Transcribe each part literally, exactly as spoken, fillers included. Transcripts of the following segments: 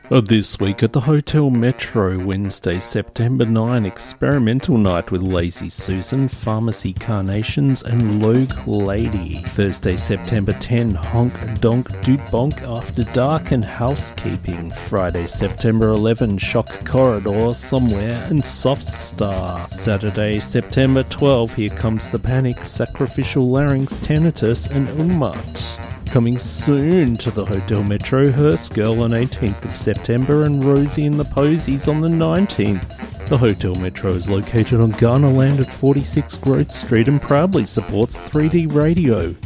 This week at the Hotel Metro, Wednesday, September ninth, experimental night with Lazy Susan, Pharmacy Carnations and Logue Lady. Thursday, September tenth, Honk Donk Doot Bonk After Dark and Housekeeping. Friday, September eleventh, Shock Corridor Somewhere and Soft Star. Saturday, September twelfth, Here Comes the Panic, Sacrificial Larynx, Tinnitus and Ummat. Coming soon to the Hotel Metro, Hearst Girl on eighteenth of September and Rosie and the Posies on the nineteenth. The Hotel Metro is located on Garner Land at forty-six Grove Street and proudly supports three D Radio.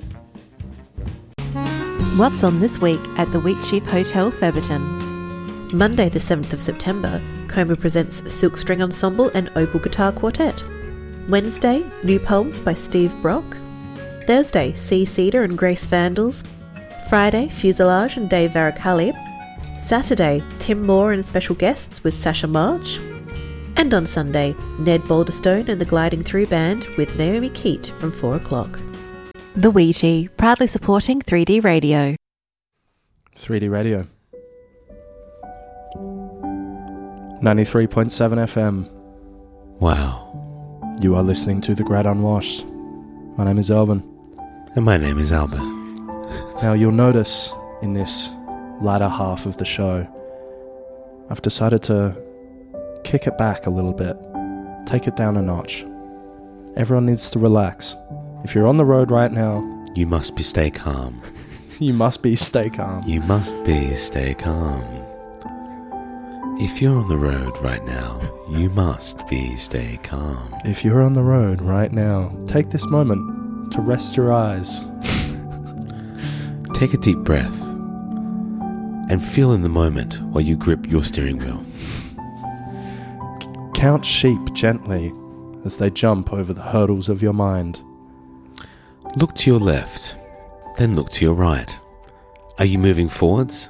What's on this week at the Wheatsheaf Hotel, Fairberton? Monday the seventh of September, Coma presents Silk String Ensemble and Opal Guitar Quartet. Wednesday, New Poems by Steve Brock. Thursday, Sea Cedar and Grace Vandals. Friday, Fuselage and Dave Varacalib. Saturday, Tim Moore and special guests with Sasha March. And on Sunday, Ned Balderstone and the Gliding Through Band with Naomi Keat from four o'clock. The Wheatie, proudly supporting three D Radio. three D Radio. ninety-three point seven F M. Wow. You are listening to The Grad Unwashed. My name is Elvin. And my name is Albert. Now you'll notice in this latter half of the show, I've decided to kick it back a little bit, take it down a notch. Everyone needs to relax. If you're on the road right now, You must be stay calm. you must be stay calm. You must be stay calm. If you're on the road right now, you must be stay calm. If you're on the road right now, take this moment to rest your eyes. Take a deep breath and feel in the moment while you grip your steering wheel. Count sheep gently as they jump over the hurdles of your mind. Look to your left, then look to your right. Are you moving forwards?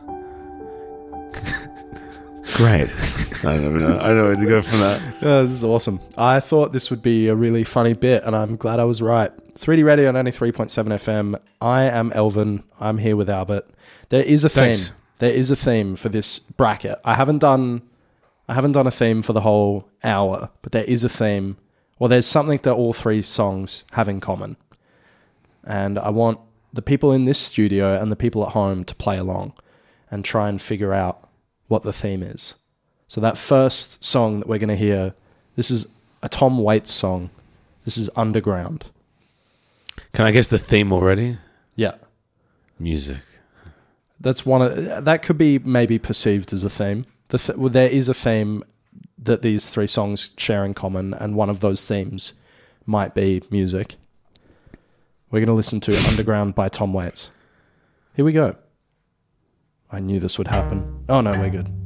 Great. I don't know. I don't know where to go from that. Yeah, this is awesome. I thought this would be a really funny bit, and I'm glad I was right. three D Radio ninety-three point seven F M. I am Elvin. I'm here with Albert. There is a theme. Thanks. There is a theme for this bracket. I haven't done. I haven't done a theme for the whole hour, but there is a theme. Well, there's something that all three songs have in common, and I want the people in this studio and the people at home to play along and try and figure out what the theme is. So that first song that we're going to hear, this is a Tom Waits song. This is Underground. Can I guess the theme already? Yeah. Music. That's one of, that could be maybe perceived as a theme. The th- well, there is a theme that these three songs share in common, and one of those themes might be music. We're going to listen to Underground by Tom Waits. Here we go. I knew this would happen. Oh no, we're good.